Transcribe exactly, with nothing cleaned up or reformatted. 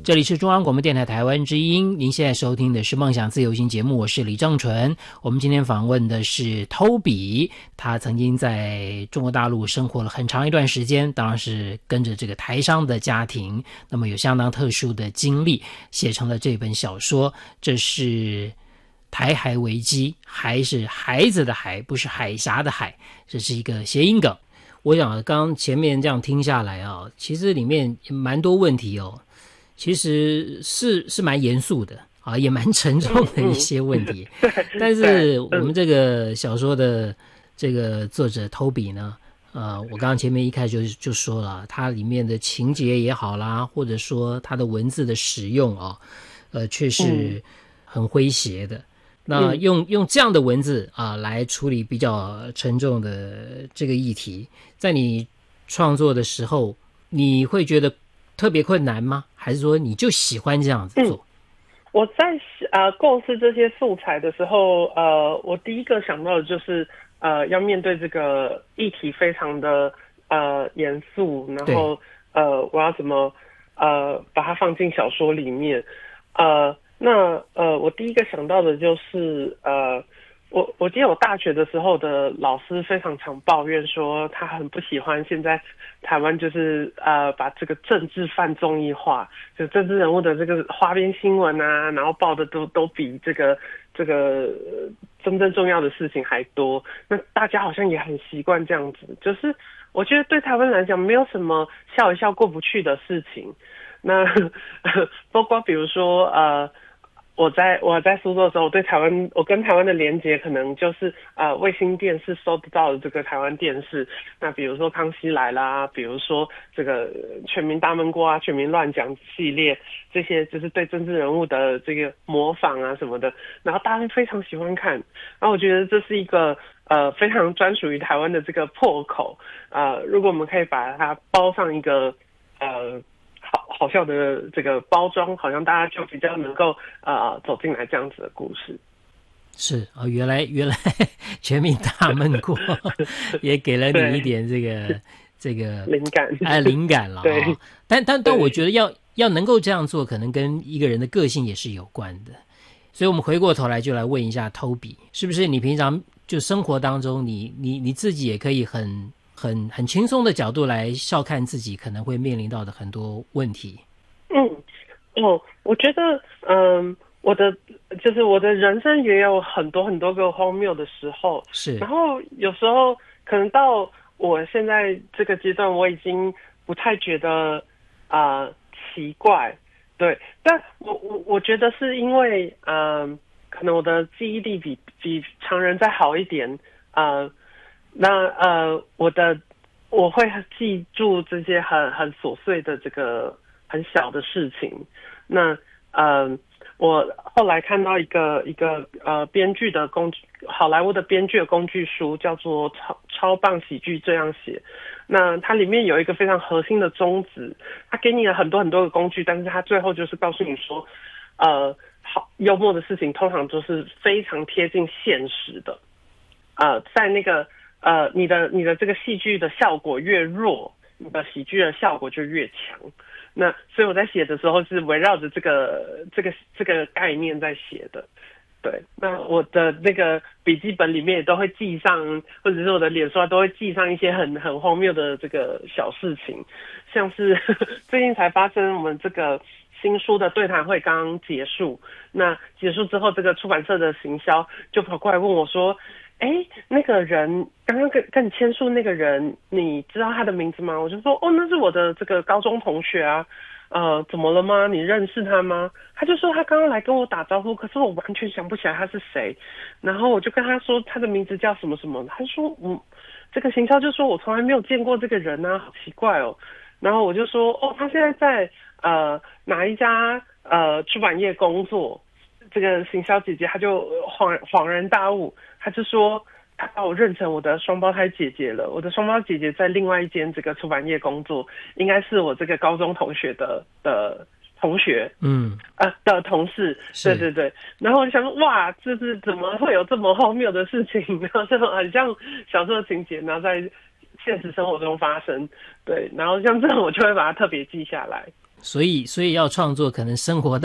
这里是中央广播电台台湾之音，您现在收听的是梦想自由行节目，我是李正纯。我们今天访问的是 Toby， 他曾经在中国大陆生活了很长一段时间，当然是跟着这个台商的家庭，那么有相当特殊的经历，写成了这本小说。这是台海危机，还是孩子的海，不是海峡的海，这是一个谐音梗。我想刚刚前面这样听下来啊，其实里面蛮多问题哦，其实是是蛮严肃的啊，也蛮沉重的一些问题。 嗯嗯、 但是我们这个小说的这个作者 Toby 呢，呃，我刚刚前面一开始就就说了，它里面的情节也好啦，或者说它的文字的使用啊，呃，却是很诙谐的。那用用这样的文字啊来处理比较沉重的这个议题，在你创作的时候，你会觉得特别困难吗？还是说你就喜欢这样子做？ 嗯、我在呃构思这些素材的时候，呃，我第一个想到的就是呃要面对这个议题非常的呃严肃，然后呃我要怎么呃把它放进小说里面，呃。那呃，我第一个想到的就是呃，我我记得我大学的时候的老师非常常抱怨说，他很不喜欢现在台湾就是呃把这个政治泛综艺化，就政治人物的这个花边新闻啊，然后报的都都比这个这个真正重要的事情还多。那大家好像也很习惯这样子，就是我觉得对台湾来讲，没有什么笑一笑过不去的事情。那包括比如说呃。我在我在苏州的时候，我对台湾，我跟台湾的连结可能就是呃卫星电视收得到的这个台湾电视。那比如说《康熙来了》，比如说这个《全民大闷锅》啊，《全民乱讲》系列，这些就是对政治人物的这个模仿啊什么的，然后大家非常喜欢看。然后我觉得这是一个呃非常专属于台湾的这个破口。呃，如果我们可以把它包上一个呃。好好笑的这个包装，好像大家就比较能够呃走进来这样子的故事。 是啊、哦，原来原来全民大闷锅也给了你一点这个这个灵感， 哎、啊，灵感了、哦。 对， 但但但我觉得要要能够这样做，可能跟一个人的个性也是有关的。所以我们回过头来就来问一下 Toby， 是不是你平常就生活当中你，你你你自己也可以很。很很轻松的角度来笑看自己可能会面临到的很多问题。 嗯，哦，我觉得，嗯，我的就是我的人生也有很多很多个荒谬的时候， 是。 然后有时候可能到我现在这个阶段，我已经不太觉得啊、呃、奇怪，对，但我我我觉得是因为，嗯，可能我的记忆力比比常人再好一点，呃。那呃，我的我会记住这些很很琐碎的这个很小的事情。那呃，我后来看到一个一个呃编剧的工具，好莱坞的编剧的工具书，叫做超超棒喜剧这样写。那它里面有一个非常核心的宗旨，它给你了很多很多的工具，但是它最后就是告诉你说，呃，好幽默的事情通常都是非常贴近现实的。呃，在那个。呃，你的你的这个戏剧的效果越弱，你的喜剧的效果就越强。那所以我在写的时候是围绕着这个这个这个概念在写的。对，那我的那个笔记本里面也都会记上，或者是我的脸书都会记上一些很很荒谬的这个小事情，像是呵呵最近才发生，我们这个新书的对谈会刚刚结束，那结束之后，这个出版社的行销就跑过来问我说。哎，那个人刚刚跟跟你签署那个人，你知道他的名字吗？我就说，哦，那是我的这个高中同学啊。呃，怎么了吗？你认识他吗？他就说他刚刚来跟我打招呼，可是我完全想不起来他是谁。然后我就跟他说他的名字叫什么什么，他说，嗯，这个行销就说我从来没有见过这个人啊，好奇怪哦。然后我就说，哦，他现在在呃哪一家呃出版业工作。这个行销姐姐她就恍恍然大悟，她就说她把我认成我的双胞胎姐姐了。我的双胞姐姐在另外一间这个出版业工作，应该是我这个高中同学的的同学， 嗯， 呃的同事，对对对。然后我就想说，哇，这是怎么会有这么荒谬的事情？然后这种很像小说的情节，然后在现实生活中发生，对。然后像这种我就会把它特别记下来。 所以所以要创作，可能生活